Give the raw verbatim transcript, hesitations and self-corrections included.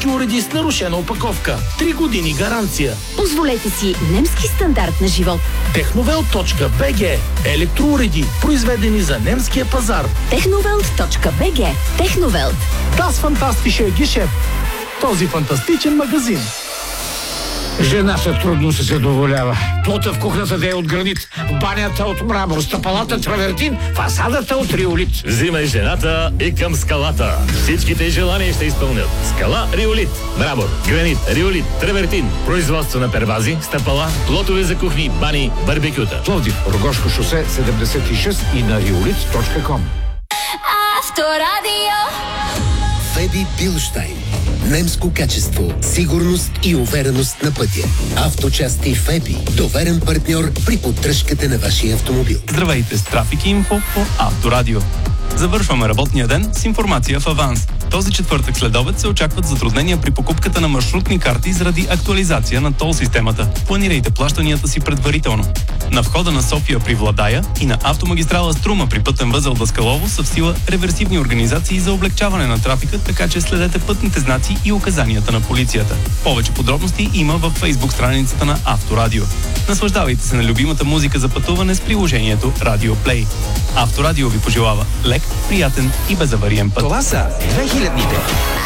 немски уреди с нарушена опаковка. Три години гаранция. Позволете си немски стандарт на живот. Техновелт точка би джи. Електроуреди, произведени за немския пазар. Техновелт точка би джи. Техновелт. Das fantastische Geschäft. Този фантастичен магазин. Жената трудно се задоволява. Плота в кухнята да е от гранит, банята от мрамор, стъпалата травертин, фасадата от риолит. Взимай жената и към скалата. Всичките желания ще изпълнят. Скала Риолит. Мрамор, гранит, риолит, травертин. Производство на первази, стъпала, плотове за кухни, бани, барбекюта. Пловдив, Рогошко шосе седемдесет и шест и на риолит точка ком. Авторадио. Феби Билштайн. Немско качество, сигурност и увереност на пътя. Авточасти Феби. Доверен партньор при поддръжката на вашия автомобил. Здравейте с Трафик Инфо по Авторадио. Завършваме работния ден с информация в аванс. Този четвъртък след обед се очакват затруднения при покупката на маршрутни карти заради актуализация на тол системата. Планирайте плащанията си предварително. На входа на София при Владая и на автомагистрала Струма при пътен възел Даскалово са в сила реверсивни организации за облегчаване на трафика, така че следете пътните знаци и указанията на полицията. Повече подробности има във Фейсбук страницата на Авторадио. Наслаждавайте се на любимата музика за пътуване с приложението Радио Плей. Авторадио ви пожелава лек, приятен и безавариен път. Това са две хилядните.